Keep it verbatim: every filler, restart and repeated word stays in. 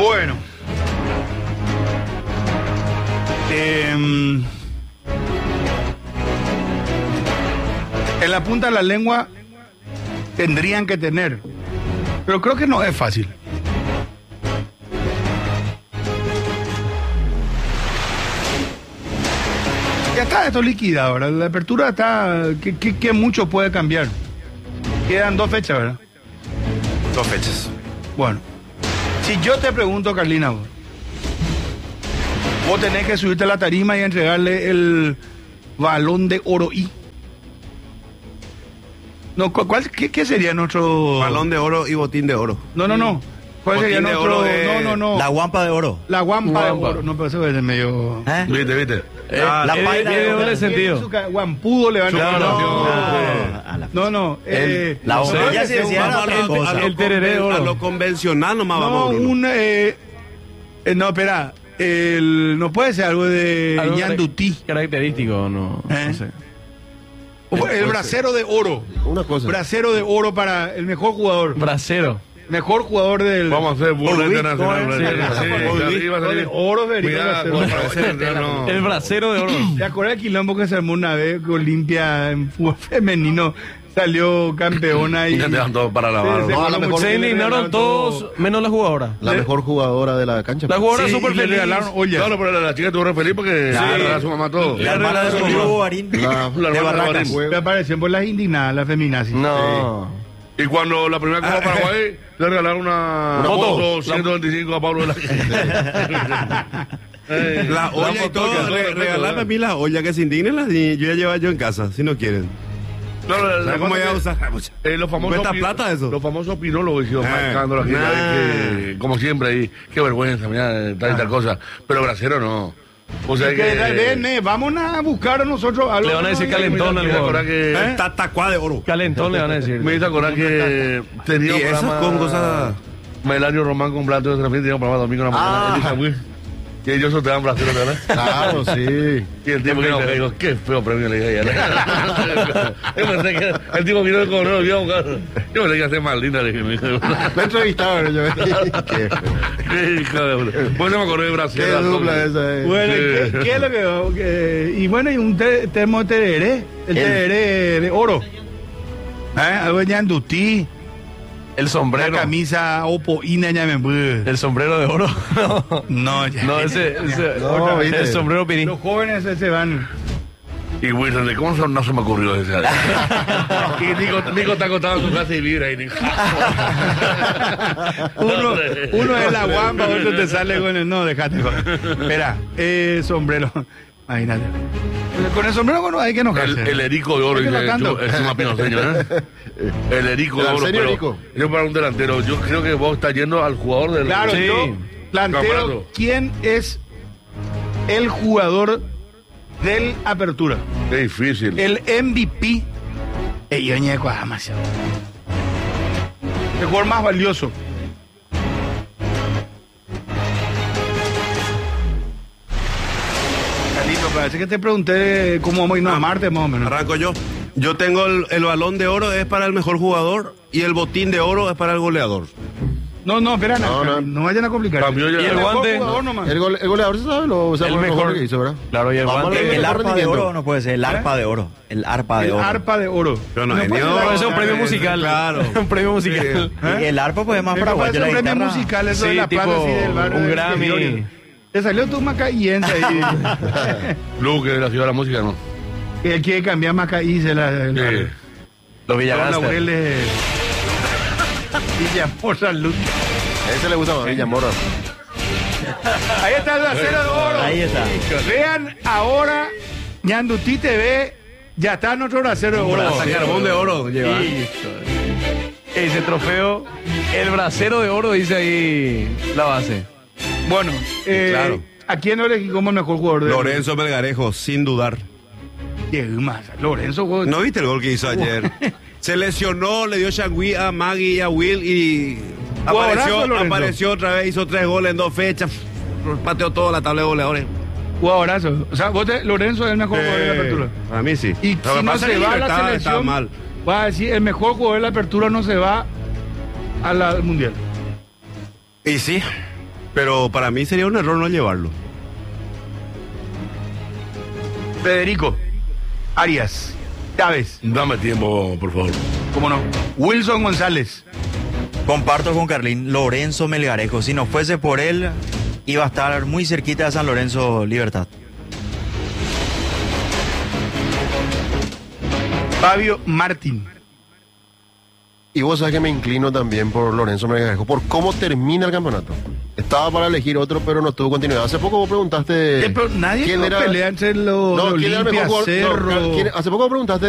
Bueno. Eh, en la punta de la lengua tendrían que tener, pero creo que no es fácil. Ya está esto liquidado, ¿verdad? La apertura está, que, que, que mucho puede cambiar. Quedan dos fechas, ¿verdad? Dos fechas. Bueno, si yo te pregunto, Carlina, vos, vos tenés que subirte a la tarima y entregarle el balón de oro y... No, ¿cuál, qué, ¿Qué sería nuestro...? Balón de oro y botín de oro. No, no, no. ¿Cuál Botín sería de nuestro...? oro es- No, no, no. La guampa de oro. La guampa de Guampa. oro. No, pero eso es medio... ¿Eh? Viste, viste. Eh, Ah, la tiene- paila tiene de oro. doble sentido. Su ca- Guampudo le van a... Claro, no, no, no, a la- no, no. eh, la no, botella que se sea un decía guampa- era otra a lo- cosa. a lo El tereré de conven- oro. A lo convencional nomás No, vamos, Bruno. un... Eh, eh, no, espera. El, no puede ser algo de Algo ñandutí. característico, no, ¿Eh? no sé. El bracero de oro. Una cosa. Bracero de oro para el mejor jugador. Bracero. Mejor jugador del... Vamos a hacer burla Olvidó, internacional. ¿no? Sí, Sí, sí, Olvidó. sí, iba a salir. Oro de Cuidado, bracero. con el- no. El bracero de oro. ¿Te acuerdas del quilombo que se armó una vez con Olimpia en fútbol femenino? Salió campeona y... Ya te dan todo para la Sí, barba. se No, a la armó mejor mucho Se y le indignaron regalaron todos, todo. menos la jugadora. La ¿Le? mejor jugadora de la cancha. La jugadora Sí, súper y le feliz. regalaron ollas. Claro, pero la chica estuvo re feliz porque Claro. le regaló a su mamá todo. La hermana de Rodrigo Bovarín. La- La de hermana de Barracas. Bovarín. Me aparecieron por las indignadas, las feminazis. No. Y cuando la primera Copa Paraguay le regalaron una, Una moto. moto ciento veinticinco a Pablo de la Eh, La olla y moto todo. que- re- Regalarme a mí las ollas que se indignen las y yo ya llevo yo en casa, si no quieren. No, la- la ¿Sabes cómo cosa voy a que- usar? Eh, los famosos ¿Cuesta pi- plata eso? Los famosos opinólogos hicieron Eh, marcando la gente nah. ahí que, como siempre ahí, qué vergüenza, mira, tal y tal cosa. Pero bracero no. O sea Que, que. ven, eh, vamos a buscar a nosotros algo. Le van a decir calentón me al hizo acordar jugador. que. ¿Eh? Tatacuá de oro. Calentón le van a decir. Me hizo acordar que tenía Y un esas programa. con cosas- Melanio Román con Blato de Serafín tenía un programa domingo en la mañana. Ah. Elisa Will, que ellos sorteaban bracero, ¿verdad? Claro, sí. Y el tipo vino, me dijo, qué feo premio le dije ayer. Yo pensé que el tipo vino de correo, vio a buscar. Yo pensé que iba a ser más linda, le dije, me dijo. Me entrevistaron yo. Qué feo. Qué hija de puta. Bueno, me acordé de Brasil. Qué dupla esa es. Bueno, Sí. ¿qué, qué es lo que, que- y bueno, y un te- termo de tereré, el tereré de oro. ¿Eh? Algo de ñandutí, El la sombrero. camisa opo ina ñamembú. El sombrero de oro. No, No, ya. no ese, ese No, viste. el sombrero pirín. Los jóvenes se- se van. Y Wilson, ¿cómo se- no se me ocurrió ese? Y Nico, Nico está acostado en su casa y vibra ahí. Nico. Uno, uno es la guamba, otro te sale con el... No, déjate. Espera, eh, sombrero. Imagínate. Con el sombrero bueno, hay que enojarse. El, el erico de oro, Hay que dice tocando. Chu- es un pinoceño, ¿eh? El erico de ¿El oro. Arsenio Pero Erico? yo para un delantero, yo creo que vos estás yendo al jugador del... Claro, Sí. yo planteo Campeonato. quién es el jugador del Apertura. Qué difícil. El M V P. Eh, yo ñeco, ah, demasiado. El jugador más valioso. Carlito, parece que te pregunté cómo vamos a irnos a Marte, más o menos. Arranco yo. Yo tengo el, el balón de oro es para el mejor jugador y el botín de oro es para el goleador. No, no, espera, no, No, no, no. vayan a complicar. Cambió ya. Y el mejor guante. jugador nomás. El, gole- el goleador se sabe lo o sea, El fue lo mejor. que hizo, ¿verdad? Claro, y el Vamos a guante. ver. El arpa de rendimiento. oro no puede ser, el arpa de oro. El arpa de El oro. arpa de oro. Yo no, No genio. puede ser Pero la- ese es un premio musical. Claro. Un premio musical. Y el arpa pues es más Me parece paraguayo la un premio guitarra. musical, eso Sí, de la tipo plata así del barrio. un de Grammy. exteriores. Te salió tu macaíense ahí. Luke de la ciudad de la música, ¿no? Que él quiere cambiar macaíense la, la, la, Sí. Los la Villagasta. Laurel de Villamorra Luz. A ese le gusta más Villamorra. Ahí está el bracero de oro. Ahí está. Vean ahora, Ñandutí T V, ya está nuestro bracero de oro. Hasta carbón de oro lleva. Ese trofeo, el bracero de oro, dice ahí la base. Bueno, eh, Claro. ¿a quién no elegí como el mejor jugador de Lorenzo Melgarejo, sin dudar. Qué más, Lorenzo, güey. ¿No viste el gol que hizo ayer? Se lesionó, le dio Shangui a Maggie y a Will y Jugadorazo, apareció, Lorenzo. apareció otra vez, hizo tres goles en dos fechas, pateó toda la tabla de goleadores. Jugadorazo. O sea, vos te- Lorenzo es el mejor jugador de la apertura. Para mí sí. Y Lo que si no pasa se es que va a la está- está selección, mal. va a decir, el mejor jugador de la apertura no se va a la- al mundial. Y sí, Pero para mí sería un error no llevarlo. Federico Arias, Chávez, Dame tiempo, por favor. ¿cómo no? Wilson González, Comparto con Carlín. Lorenzo Melgarejo. Si no fuese por él, iba a estar muy cerquita de San Lorenzo Libertad. Fabio Martín. Y vos sabés que me inclino también por Lorenzo Melgarejo, por cómo termina el campeonato. Estaba para elegir otro, pero no tuvo continuidad. Hace poco vos preguntaste... Eh, pero nadie quién no era- pelea entre los No, ¿quién era el Olimpia, mejor jugador? No, Cerro. ¿quién- hace poco vos preguntaste